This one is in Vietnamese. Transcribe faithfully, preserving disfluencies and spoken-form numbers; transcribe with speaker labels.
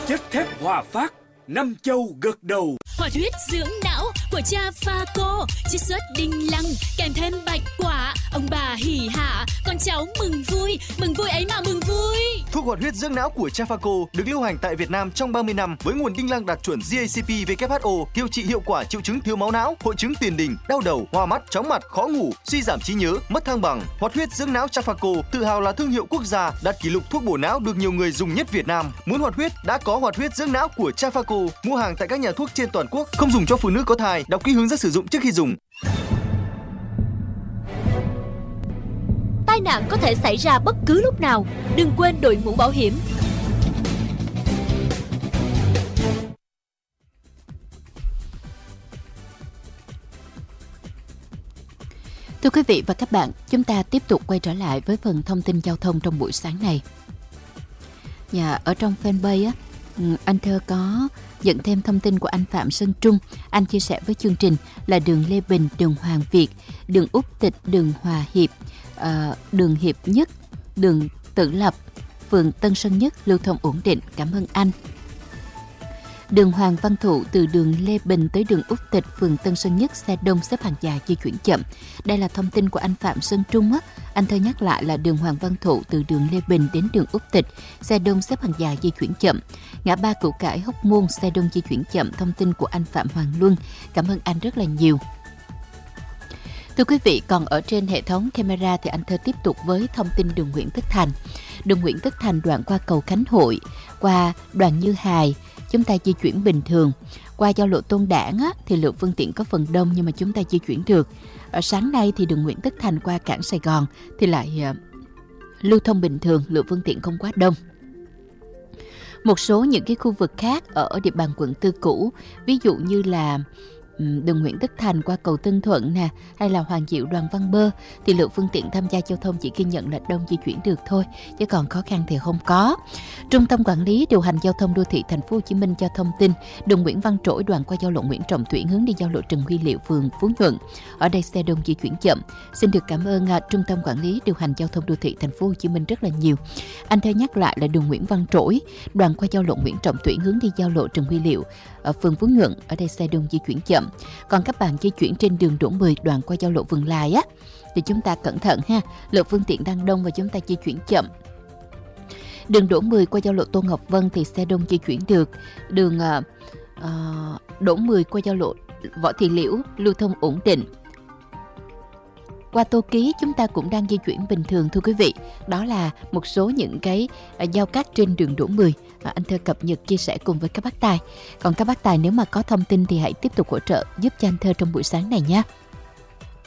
Speaker 1: Chất thép Hòa Phát, năm châu gật đầu.
Speaker 2: Hoạt huyết dưỡng não của cha Phaco, chiết xuất đinh lăng kèm thêm bạch quả, ông bà hỉ hả, con cháu mừng vui, mừng vui ấy mà mừng vui.
Speaker 3: Thuốc hoạt huyết dưỡng não của cha Phaco được lưu hành tại Việt Nam trong ba mươi năm với nguồn đinh lăng đạt chuẩn giê a xê pê vê kép hát o, điều trị hiệu quả triệu chứng thiếu máu não, hội chứng tiền đình, đau đầu, hoa mắt, chóng mặt, khó ngủ, suy giảm trí nhớ, mất thăng bằng. Hoạt huyết dưỡng não cha Phaco tự hào là thương hiệu quốc gia, đạt kỷ lục thuốc bổ não được nhiều người dùng nhất Việt Nam. Muốn hoạt huyết đã có hoạt huyết dưỡng não của cha Phaco. Mua hàng tại các nhà thuốc trên toàn quốc. Không dùng cho phụ nữ có thai. Đọc kỹ hướng dẫn sử dụng trước khi dùng.
Speaker 4: Tai nạn có thể xảy ra bất cứ lúc nào. Đừng quên đội mũ bảo hiểm.
Speaker 5: Thưa quý vị và các bạn, chúng ta tiếp tục quay trở lại với phần thông tin giao thông trong buổi sáng này. Dạ, ở trong fanpage á, anh Thơ có dẫn thêm thông tin của anh Phạm Sơn Trung. Anh chia sẻ với chương trình là đường Lê Bình, đường Hoàng Việt, đường Úc Tịch, đường Hòa Hiệp, uh, đường Hiệp Nhất, đường Tự Lập, phường Tân Sơn Nhất lưu thông ổn định. Cảm ơn anh. Đường Hoàng Văn Thụ từ đường Lê Bình tới đường Úc Tịch, phường Tân Sơn Nhất xe đông xếp hàng dài di chuyển chậm. Đây là thông tin của anh Phạm Sơn Trung á. Anh Thơ nhắc lại là đường Hoàng Văn Thụ từ đường Lê Bình đến đường Úc Tịch xe đông xếp hàng dài di chuyển chậm. Ngã ba Củ Cải, Hóc Môn xe đông di chuyển chậm. Thông tin của anh Phạm Hoàng Luân. Cảm ơn anh rất là nhiều. Thưa quý vị, còn ở trên hệ thống camera thì anh Thơ tiếp tục với thông tin đường Nguyễn Tất Thành. Đường Nguyễn Tất Thành đoạn qua cầu Khánh Hội, qua Đoàn Như Hài, chúng ta di chuyển bình thường. Qua giao lộ Tôn Đản á, thì lượng phương tiện có phần đông nhưng mà chúng ta di chuyển được. Ở sáng nay thì đường Nguyễn Tất Thành qua cảng Sài Gòn thì lại uh, lưu thông bình thường, lượng phương tiện không quá đông. Một số những cái khu vực khác ở địa bàn quận Tư cũ, ví dụ như là đường Nguyễn Tất Thành qua cầu Tân Thuận nè, hay là Hoàng Diệu, Đoàn Văn Bơ thì lượng phương tiện tham gia giao thông chỉ ghi nhận là đông di chuyển được thôi, chứ còn khó khăn thì không có. Trung tâm Quản lý điều hành giao thông đô thị Thành phố Hồ Chí Minh cho thông tin đường Nguyễn Văn Trỗi đoạn qua giao lộ Nguyễn Trọng Tuyển hướng đi giao lộ Trần Huy Liệu, phường Phú Nhuận. Ở đây xe đông di chuyển chậm. Xin được cảm ơn uh, Trung tâm Quản lý điều hành giao thông đô thị Thành phố Hồ Chí Minh rất là nhiều. Anh Thơ nhắc lại là đường Nguyễn Văn Trỗi đoạn qua giao lộ Nguyễn Trọng Tuyển hướng đi giao lộ Trần Huy Liệu ở phường Phú Nhuận. Ở đây xe đông di chuyển chậm. Còn các bạn di chuyển trên đường Đỗ Mười đoạn qua giao lộ Vườn Lài á thì chúng ta cẩn thận ha, lượng phương tiện đang đông và chúng ta di chuyển chậm. Đường Đỗ Mười qua giao lộ Tô Ngọc Vân thì xe đông di chuyển được. Đường uh, uh, Đỗ Mười qua giao lộ Võ Thị Liễu lưu thông ổn định. Qua Tô Ký chúng ta cũng đang di chuyển bình thường thưa quý vị. Đó là một số những cái uh, giao cắt trên đường Đỗ Mười. Uh, anh Thơ cập nhật chia sẻ cùng với các bác tài. Còn các bác tài nếu mà có thông tin thì hãy tiếp tục hỗ trợ giúp cho anh Thơ trong buổi sáng này nhé.